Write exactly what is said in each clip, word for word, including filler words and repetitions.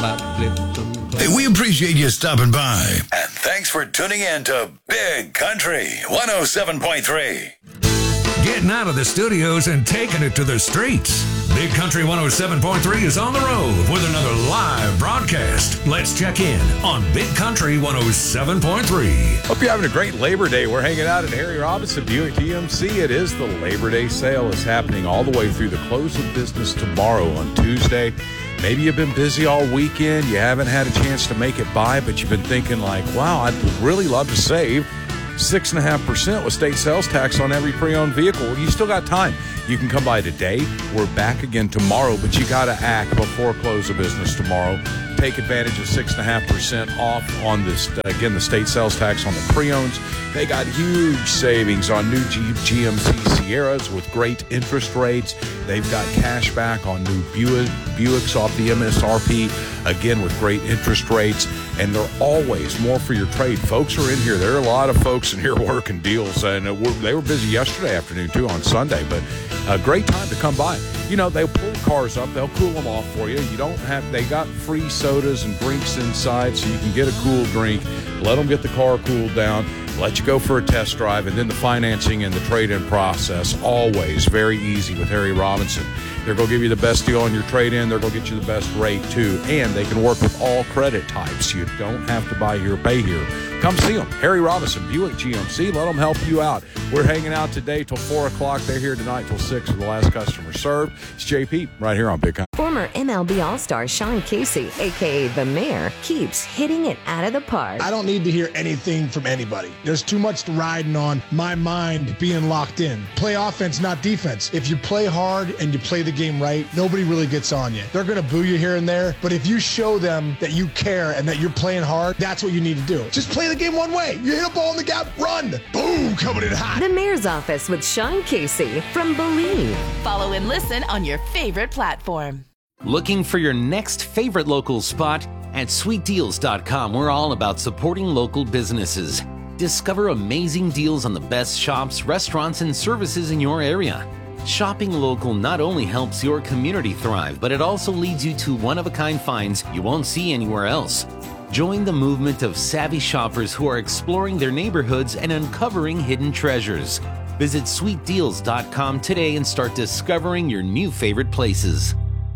Hey, we appreciate you stopping by. And thanks for tuning in to Big Country one oh seven point three. Getting out of the studios and taking it to the streets. Big Country one oh seven point three is on the road with another live broadcast. Let's check in on Big Country one oh seven point three. Hope you're having a great Labor Day. We're hanging out at Harry Robinson Buick G M C. It is the Labor Day sale. It's happening all the way through the close of business tomorrow on Tuesday. Maybe you've been busy all weekend. You haven't had a chance to make it by, but you've been thinking like, wow, I'd really love to save six point five percent with state sales tax on every pre-owned vehicle. You still got time. You can come by today. We're back again tomorrow, but you got to act before close of business tomorrow. Take advantage of six point five percent off on this, again, the state sales tax on the pre-owns. They got huge savings on new Jeep G M C Sierras with great interest rates. They've got cash back on new Buick, Buicks off the M S R P, again, with great interest rates. And they're always more for your trade. Folks are in here. There are a lot of folks in here working deals. And they were busy yesterday afternoon, too, on Sunday. But a great time to come by. You know, they'll pull cars up. They'll cool them off for you. You don't have, they got free sodas and drinks inside so you can get a cool drink. Let them get the car cooled down. Let you go for a test drive. And then the financing and the trade-in process, always very easy with Harry Robinson. They're going to give you the best deal on your trade-in. They're going to get you the best rate, too. And they can work with all credit types. You don't have to buy here, pay here. Come see them. Harry Robinson, Buick G M C. Let them help you out. We're hanging out today till four o'clock. They're here tonight till six for the last customer served. It's J P right here on Big Country. Former M L B All-Star Sean Casey, a k a. The Mayor, keeps hitting it out of the park. I don't need to hear anything from anybody. There's too much riding on my mind being locked in. Play offense, not defense. If you play hard and you play the game right, nobody really gets on you. They're going to boo you here and there, but if you show them that you care and that you're playing hard, that's what you need to do. Just play the game one way. You hit a ball in the gap, run. Boom, coming in hot. The Mayor's Office with Sean Casey from Believe. Follow and listen on your favorite platform. Looking for your next favorite local spot? At sweet deals dot com, we're all about supporting local businesses. Discover amazing deals on the best shops, restaurants, and services in your area. Shopping local not only helps your community thrive, but it also leads you to one-of-a-kind finds you won't see anywhere else. Join the movement of savvy shoppers who are exploring their neighborhoods and uncovering hidden treasures. Visit sweet deals dot com today and start discovering your new favorite places.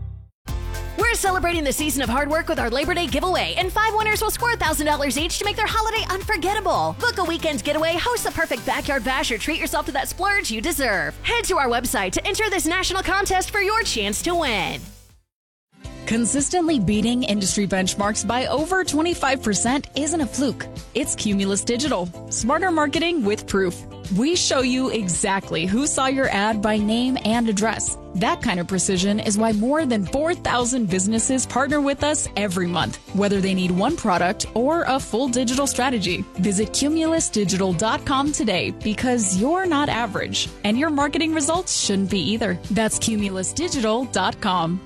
We're celebrating the season of hard work with our Labor Day giveaway, and five winners will score one thousand dollars each to make their holiday unforgettable. Book a weekend getaway, host the perfect backyard bash, or treat yourself to that splurge you deserve. Head to our website to enter this national contest for your chance to win. Consistently beating industry benchmarks by over twenty-five percent isn't a fluke. It's Cumulus Digital. Smarter marketing with proof. We show you exactly who saw your ad by name and address. That kind of precision is why more than four thousand businesses partner with us every month, whether they need one product or a full digital strategy. Visit cumulus digital dot com today because you're not average, and your marketing results shouldn't be either. That's cumulus digital dot com.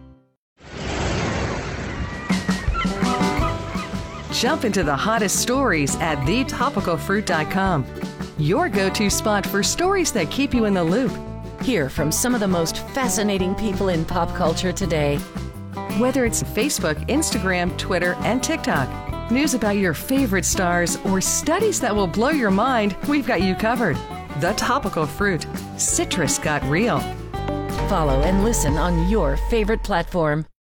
Jump into the hottest stories at the topical fruit dot com. Your go-to spot for stories that keep you in the loop. Hear from some of the most fascinating people in pop culture today. Whether it's Facebook, Instagram, Twitter, and TikTok, news about your favorite stars, or studies that will blow your mind, we've got you covered. The Topical Fruit. Citrus got real. Follow and listen on your favorite platform.